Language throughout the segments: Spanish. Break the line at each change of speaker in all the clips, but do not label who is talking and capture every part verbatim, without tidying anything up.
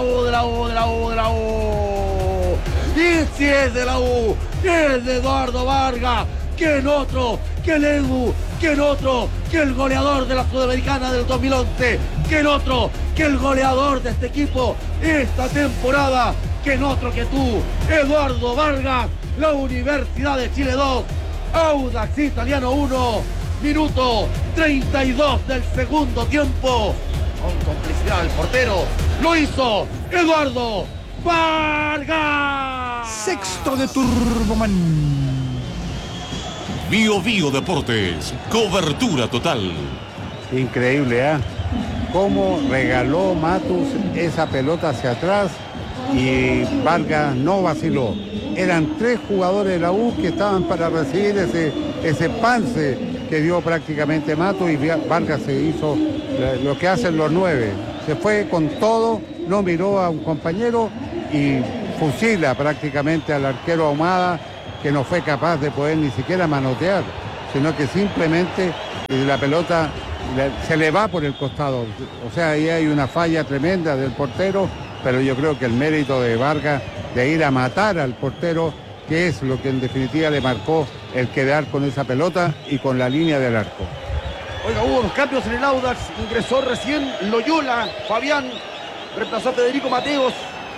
U, de la U, de la U, de la U. Y si es de la U, es de Eduardo Vargas. ¿Quién otro que el Edu? ¿Quién otro que el goleador de la Sudamericana del dos mil once? ¿Quién otro que el goleador de este equipo esta temporada? ¿Quién otro que tú, Eduardo Vargas? La Universidad de Chile dos, Audax Italiano uno, minuto treinta y dos del segundo tiempo. Con complicidad del portero, lo hizo Eduardo Vargas.
Sexto de Turboman.
Bio Bio Deportes, cobertura total.
Increíble, ¿eh? Cómo regaló Matus esa pelota hacia atrás y Vargas no vaciló. Eran tres jugadores de la U que estaban para recibir ese, ese pase que dio prácticamente Matus, y Vargas se hizo lo que hacen los nueve. Se fue con todo, no miró a un compañero y fusila prácticamente al arquero Ahumada, que no fue capaz de poder ni siquiera manotear, sino que simplemente la pelota se le va por el costado. O sea, ahí hay una falla tremenda del portero, pero yo creo que el mérito de Vargas de ir a matar al portero, que es lo que en definitiva le marcó el quedar con esa pelota y con la línea del arco.
Oiga, hubo unos cambios en el Audax, ingresó recién Loyola, Fabián, reemplazó a Federico Mateos.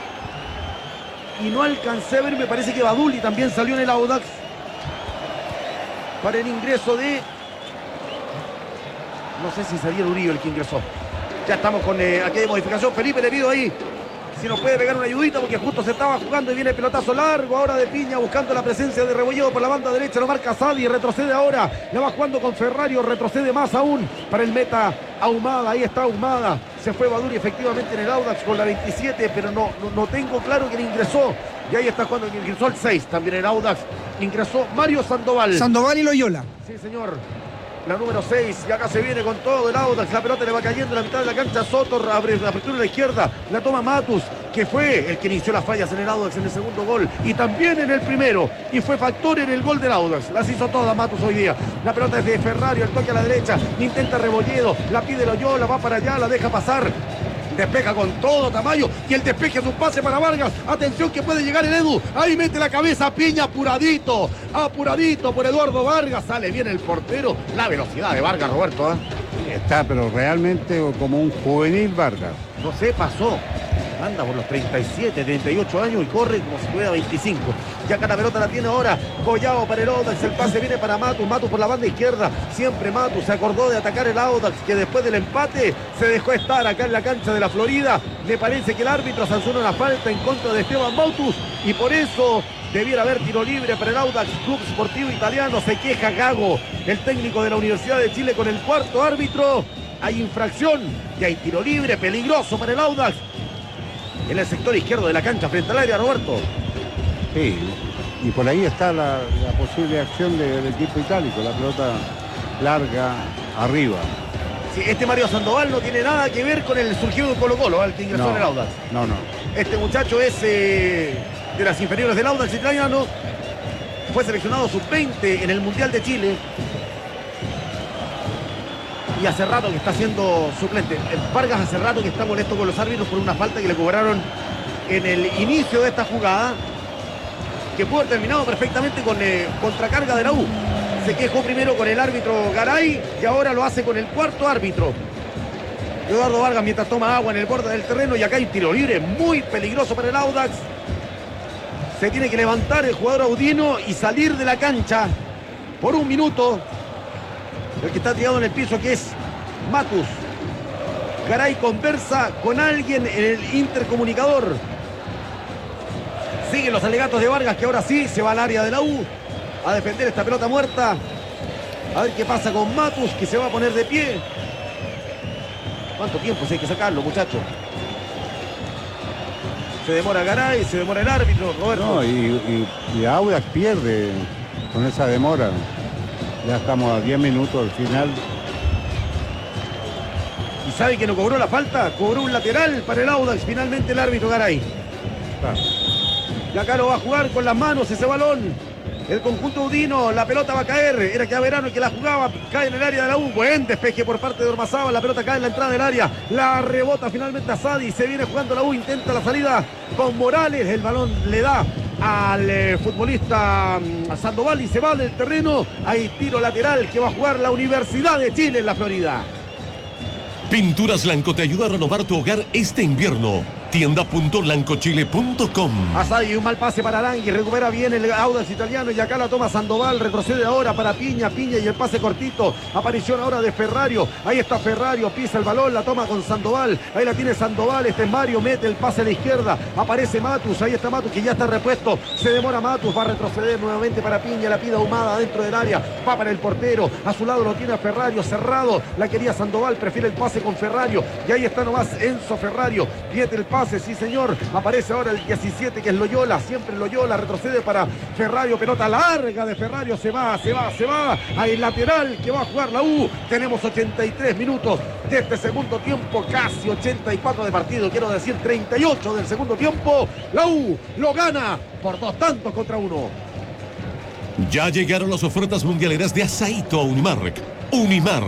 Y no alcancé a ver, me parece que Baduli también salió en el Audax para el ingreso de... No sé si sería Uribe el que ingresó. Ya estamos con eh, aquí de modificación. Felipe, le pido ahí si nos puede pegar una ayudita, porque justo se estaba jugando y viene el pelotazo largo ahora de Piña, buscando la presencia de Rebolledo por la banda derecha. Lo marca Sadi, retrocede ahora, la va jugando con Ferrario, retrocede más aún para el meta Ahumada. Ahí está Ahumada, se fue Baduri efectivamente en el Audax con la veintisiete, pero no, no, no tengo claro quién ingresó. Y ahí está cuando ingresó el seis, también en el Audax ingresó Mario Sandoval.
Sandoval y Loyola.
Sí, señor. La número seis, y acá se viene con todo el Audax, la pelota le va cayendo en la mitad de la cancha. Soto abre la apertura a la izquierda, la toma Matus, que fue el que inició las fallas en el Audax en el segundo gol, y también en el primero, y fue factor en el gol del Audax. Las hizo todas Matus hoy día. La pelota es de Ferrario, el toque a la derecha, intenta Rebolledo, la pide Loyola, va para allá, la deja pasar. Despeja con todo Tamayo, y el despeje es un pase para Vargas. Atención que puede llegar el Edu. Ahí mete la cabeza Piña, apuradito, apuradito por Eduardo Vargas. Sale bien el portero. La velocidad de Vargas, Roberto, ¿eh?
Está, pero realmente como un juvenil Vargas.
No sé, pasó. Anda por los treinta y siete, treinta y ocho años y corre como si tuviera veinticinco. Y acá la pelota la tiene ahora Collao para el Audax. El pase viene para Matus, Matus por la banda izquierda. Siempre Matus se acordó de atacar el Audax, que después del empate se dejó estar acá en la cancha de la Florida. Me parece que el árbitro sancionó una falta en contra de Esteban Matus, y por eso debiera haber tiro libre para el Audax Club Sportivo Italiano. Se queja Gago, el técnico de la Universidad de Chile, con el cuarto árbitro. Hay infracción y hay tiro libre peligroso para el Audax en el sector izquierdo de la cancha, frente al área, Roberto.
Sí, y por ahí está la, la posible acción de, del equipo itálico, la pelota larga arriba.
Sí, este Mario Sandoval no tiene nada que ver con el surgido de Colo Colo, el que ingresó
no,
en el Audax.
No, no.
Este muchacho es eh, de las inferiores del Audax italiano. Fue seleccionado sub veinte en el Mundial de Chile. Y hace rato que está siendo suplente. Vargas hace rato que está molesto con los árbitros por una falta que le cobraron en el inicio de esta jugada, que pudo haber terminado perfectamente con eh, contracarga de la U. Se quejó primero con el árbitro Garay y ahora lo hace con el cuarto árbitro, Eduardo Vargas, mientras toma agua en el borde del terreno. Y acá hay un tiro libre muy peligroso para el Audax. Se tiene que levantar el jugador audino y salir de la cancha por un minuto. El que está tirado en el piso, que es Matus. Garay conversa con alguien en el intercomunicador. Siguen los alegatos de Vargas, que ahora sí se va al área de la U a defender esta pelota muerta. A ver qué pasa con Matus, que se va a poner de pie. ¿Cuánto tiempo si hay que sacarlo, muchachos? Se demora Garay, se demora el árbitro, Roberto.
No, y, y, y Audax pierde con esa demora. Ya estamos a diez minutos al final.
¿Y sabe que no cobró la falta? Cobró un lateral para el Audax, finalmente el árbitro Garay.
Claro.
Y acá lo va a jugar con las manos ese balón. el conjunto udino, la pelota va a caer, era que a Verano el que la jugaba, cae en el área de la U, buen despeje por parte de Ormazábal, la pelota cae en la entrada del área, la rebota finalmente a Sadi, se viene jugando la U, intenta la salida con Morales, el balón le da al eh, futbolista um, Sandoval y se va del terreno, hay tiro lateral que va a jugar la Universidad de Chile en la Florida.
Pinturas Lanco te ayuda a renovar tu hogar este invierno. tienda punto lancochile punto com.
Asadi, un mal pase para Arangui, recupera bien el Audax italiano y acá la toma Sandoval, retrocede ahora para Piña, Piña y el pase cortito, aparición ahora de Ferrario, ahí está Ferrario, pisa el balón, la toma con Sandoval, ahí la tiene Sandoval, este es Mario, mete el pase a la izquierda, aparece Matus, ahí está Matus que ya está repuesto, se demora Matus, va a retroceder nuevamente para Piña, la pida ahumada dentro del área, va para el portero, a su lado lo tiene a Ferrario, cerrado, la quería Sandoval, prefiere el pase con Ferrario, y ahí está nomás Enzo Ferrario, pierde el pase, sí señor, aparece ahora el diecisiete que es Loyola, siempre Loyola, retrocede para Ferrario, pelota larga de Ferrario, se va, se va, se va, hay lateral que va a jugar la U, tenemos ochenta y tres minutos de este segundo tiempo, casi ochenta y cuatro de partido, quiero decir treinta y ocho del segundo tiempo, la U lo gana por dos tantos contra uno.
Ya llegaron las ofertas mundialeras de Asaíto a Unimark. Unimar,